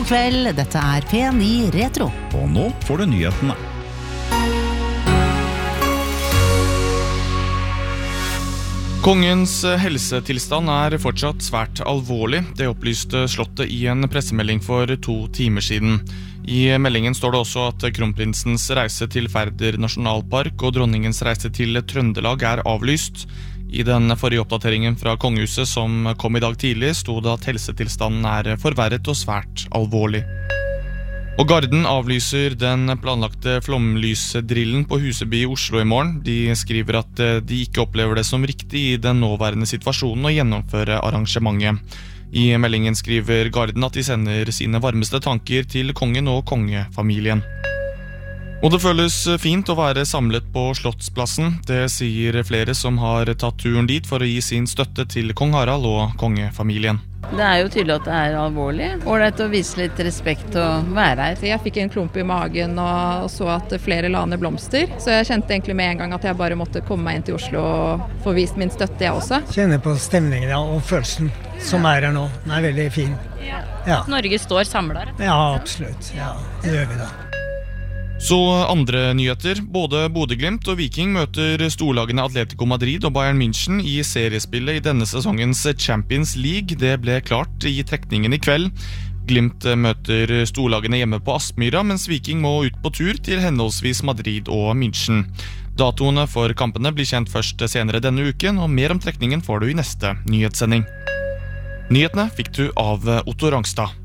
God kveld, dette P9 Retro. Og nå får du nyhetene. Kongens helsetilstand fortsatt svært alvorlig. Det opplyste slottet I en pressemelding for 2 timer siden. I meldingen står det også at kronprinsens reise til Færder nasjonalpark og dronningens reise til Trøndelag avlyst. I den forrige oppdateringen fra kongehuset som kom I dag tidlig, stod det at helsetilstanden forverret og svært alvorlig. Og Garden avlyser den planlagte flomlysdrillen på Huseby I Oslo I morgen. De skriver at de ikke opplever det som riktig I den nåværende situasjonen å gjennomføre arrangementet. I meldingen skriver Garden at de sender sine varmeste tanker til kongen og kongefamilien. Og det føles fint å være samlet på Slottsplassen. Det sier flere som har tatt turen dit for å gi sin støtte til kong Harald og kongefamilien. Det jo tydelig at det alvorlig. Ålreit å vise litt respekt og være her. Jeg fikk en klump I magen og så at flere la ned blomster. Så jeg kjente egentlig med en gang at jeg bare måtte komme meg inn til Oslo og få vist min støtte, jeg også. Kjenner på stemningen og følelsen som her nå. Den veldig fin. Ja. Norge står samlet. Ja, absolutt. Ja, det gjør vi da. Så andre nyheter. Både Bodø/Glimt og Viking møter storlagene Atletico Madrid og Bayern München I seriespillet I denne sesongens Champions League. Det ble klart I trekningen I kveld. Glimt møter storlagene hjemme på Aspmyra, mens Viking må ut på tur til henholdsvis Madrid og München. Datoene for kampene blir kjent først senere denne uken, og mer om trekningen får du I neste nyhetssending. Nyhetene fikk du av Otto Rangstad.